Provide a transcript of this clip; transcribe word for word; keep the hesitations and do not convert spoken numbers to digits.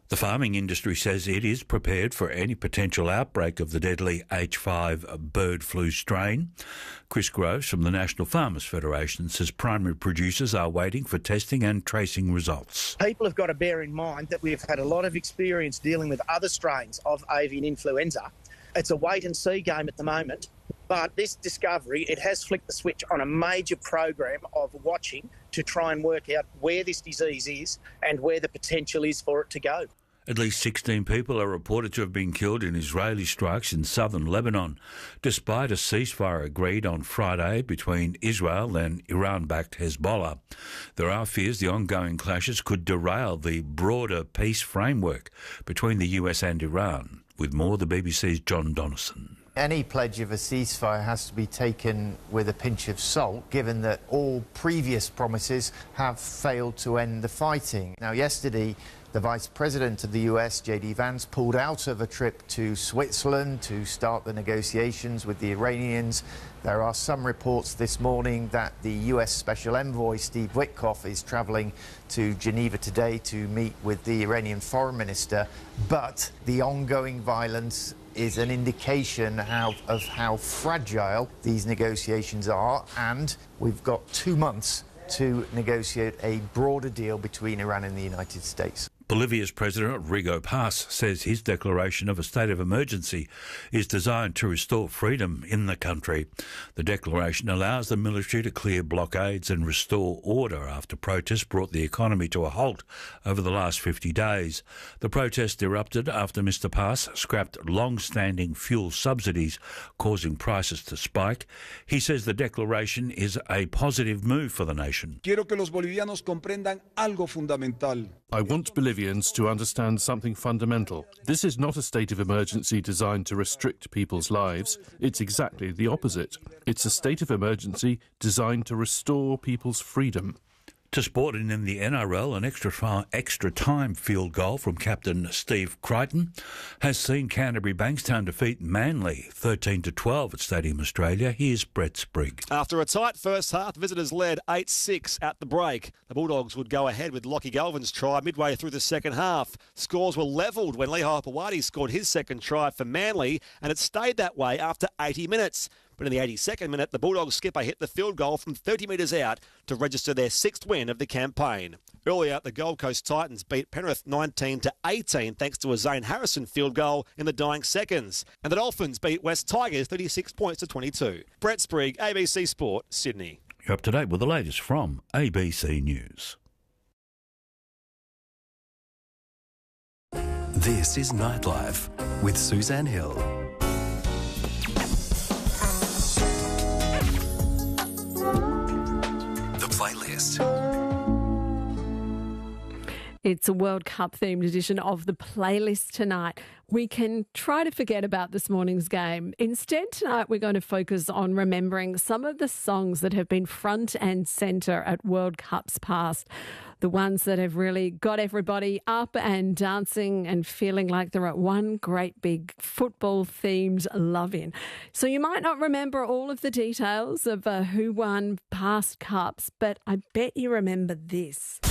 The farming industry says it is prepared for any potential outbreak of the deadly H five bird flu strain. Chris Groves from the National Farmers Federation says primary producers are waiting for testing and tracing results. People have got to bear in mind that we've had a lot of experience dealing with other strains of avian influenza. It's a wait-and-see game at the moment, but this discovery, it has flicked the switch on a major program of watching to try and work out where this disease is and where the potential is for it to go. At least sixteen people are reported to have been killed in Israeli strikes in southern Lebanon, despite a ceasefire agreed on Friday between Israel and Iran-backed Hezbollah. There are fears the ongoing clashes could derail the broader peace framework between the U S and Iran. With more, the B B C's John Donnison. Any pledge of a ceasefire has to be taken with a pinch of salt, given that all previous promises have failed to end the fighting. Now, yesterday, the Vice President of the U S, J D Vance, pulled out of a trip to Switzerland to start the negotiations with the Iranians. There are some reports this morning that the U S Special Envoy, Steve Witkoff, is travelling to Geneva today to meet with the Iranian Foreign Minister. But the ongoing violence is an indication how, of how fragile these negotiations are, and we've got two months to negotiate a broader deal between Iran and the United States. Bolivia's President Rodrigo Paz says his declaration of a state of emergency is designed to restore freedom in the country. The declaration allows the military to clear blockades and restore order after protests brought the economy to a halt over the last fifty days. The protest erupted after Mister Paz scrapped long-standing fuel subsidies, causing prices to spike. He says the declaration is a positive move for the nation. Quiero que los bolivianos comprendan algo fundamental. I want Bolivians to understand something fundamental. This is not a state of emergency designed to restrict people's lives. It's exactly the opposite. It's a state of emergency designed to restore people's freedom. To sport, and in the N R L, an extra, extra time field goal from captain Steve Crichton has seen Canterbury Bankstown defeat Manly thirteen to twelve at Stadium Australia. Here's Brett Sprigg. After a tight first half, visitors led eight six at the break. The Bulldogs would go ahead with Lockie Galvin's try midway through the second half. Scores were levelled when Lehigh Pawadi scored his second try for Manly, and it stayed that way after eighty minutes. But in the eighty-second minute, the Bulldogs skipper hit the field goal from thirty metres out to register their sixth win of the campaign. Earlier, the Gold Coast Titans beat Penrith nineteen to eighteen thanks to a Zane Harrison field goal in the dying seconds. And the Dolphins beat West Tigers thirty-six points to twenty-two. Brett Sprigg, A B C Sport, Sydney. You're up to date with the latest from A B C News. This is Nightlife with Suzanne Hill. Playlist. It's a World Cup themed edition of the playlist tonight. We can try to forget about this morning's game. Instead, tonight we're going to focus on remembering some of the songs that have been front and centre at World Cups past. The ones that have really got everybody up and dancing and feeling like they're at one great big football-themed love-in. So you might not remember all of the details of uh, who won past cups, but I bet you remember this.